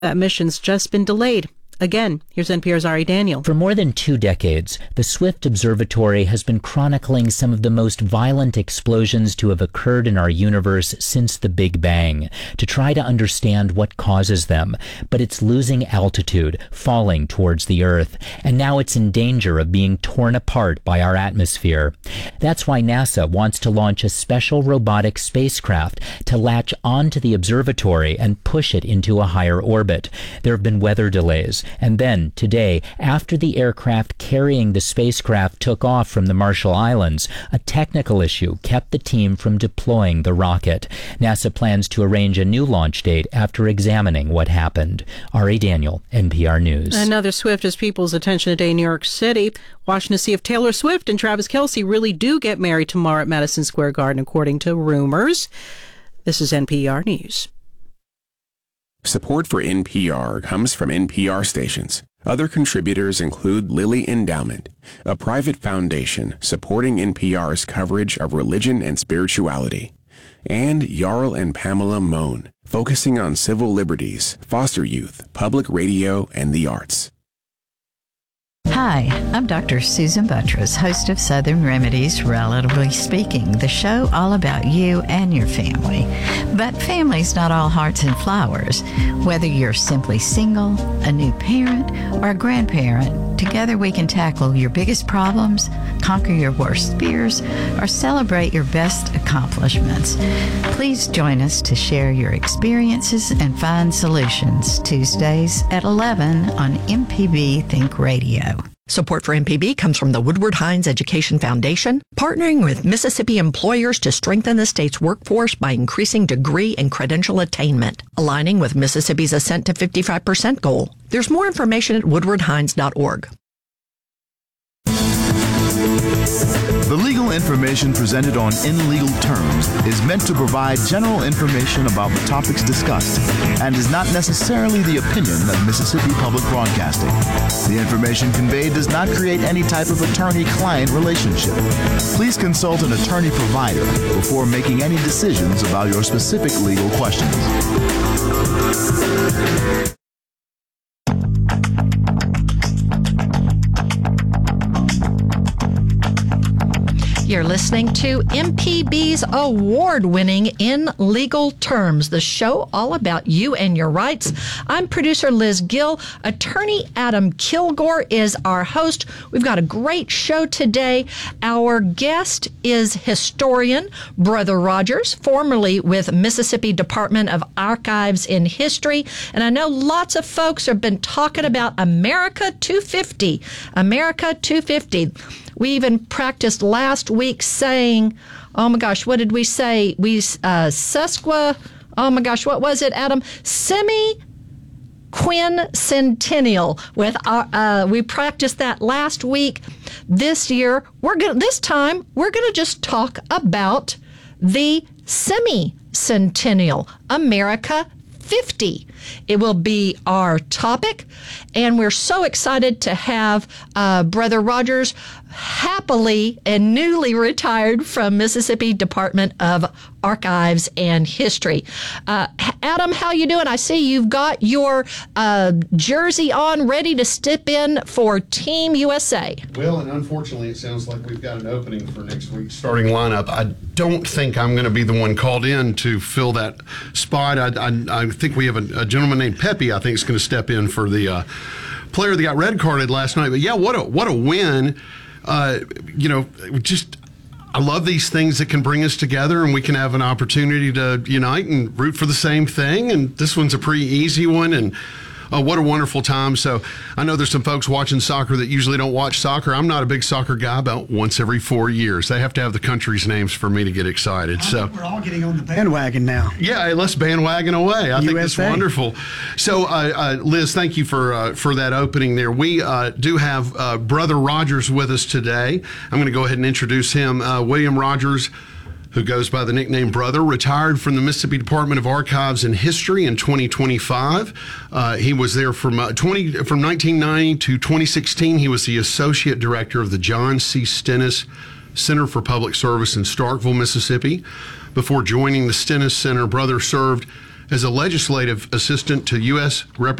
That mission's just been delayed. Again, here's NPR's Ari Daniel. For more than 2 decades, the Swift Observatory has been chronicling some of the most violent explosions to have occurred in our universe since the Big Bang, to try to understand what causes them. But it's losing altitude, falling towards the Earth, and now it's in danger of being torn apart by our atmosphere. That's why NASA wants to launch a special robotic spacecraft to latch onto the observatory and push it into a higher orbit. There have been weather delays. And then, today, after the aircraft carrying the spacecraft took off from the Marshall Islands, a technical issue kept the team from deploying the rocket. NASA plans to arrange a new launch date after examining what happened. Ari Daniel, NPR News. Another Swift has people's attention today in New York City, watching to see if Taylor Swift and Travis Kelce really do get married tomorrow at Madison Square Garden, according to rumors. This is NPR News. Support for NPR comes from NPR stations. Other contributors include Lilly Endowment, a private foundation supporting NPR's coverage of religion and spirituality, and Jarl and Pamela Mohn, focusing on civil liberties, foster youth, public radio, and the arts. Hi, I'm Dr. Susan Buttress, host of Southern Remedies, Relatively Speaking, the show all about you and your family. But family's not all hearts and flowers. Whether you're simply single, a new parent, or a grandparent, together we can tackle your biggest problems, conquer your worst fears, or celebrate your best accomplishments. Please join us to share your experiences and find solutions. Tuesdays at 11 on MPB Think Radio. Support for MPB comes from the Woodward Hines Education Foundation, partnering with Mississippi employers to strengthen the state's workforce by increasing degree and credential attainment, aligning with Mississippi's Ascent to 55% goal. There's more information at woodwardhines.org. The legal information presented on In Legal Terms is meant to provide general information about the topics discussed and is not necessarily the opinion of Mississippi Public Broadcasting. The information conveyed does not create any type of attorney-client relationship. Please consult an attorney-provider before making any decisions about your specific legal questions. You're listening to MPB's award-winning In Legal Terms, the show all about you and your rights. I'm producer Liz Gill. Attorney Adam Kilgore is our host. We've got a great show today. Our guest is historian Brother Rogers, formerly with Mississippi Department of Archives and History. And I know lots of folks have been talking about America 250. America 250. We even practiced last week saying, oh my gosh, what did we say? Oh my gosh, what was it, Adam? Semi-quincentennial. We practiced that last week. This time we're gonna just talk about the semi-centennial, America 50. It will be our topic, and we're so excited to have Brother Rogers, happily and newly retired from Mississippi Department of Archives and History. Adam, how you doing? I see you've got your jersey on, ready to step in for Team USA. Well, and unfortunately, it sounds like we've got an opening for next week's starting lineup. I don't think I'm going to be the one called in to fill that spot. I think we have a gentleman named Pepe, I think, is going to step in for the player that got red carded last night. But yeah, what a win. I love these things that can bring us together and we can have an opportunity to unite and root for the same thing. And this one's a pretty easy one. And what a wonderful time. So I know there's some folks watching soccer that usually don't watch soccer. I'm not a big soccer guy, about once every 4 years. They have to have the country's names for me to get excited. So we're all getting on the bandwagon now. Yeah, let's bandwagon away. I think that's wonderful. So Liz, thank you for that opening there. We do have Brother Rogers with us today. I'm going to go ahead and introduce him. William Rogers, who goes by the nickname Brother, retired from the Mississippi Department of Archives and History in 2025. He was there from 1990 to 2016. He was the Associate Director of the John C. Stennis Center for Public Service in Starkville, Mississippi. Before joining the Stennis Center, Brother served as a legislative assistant to U.S.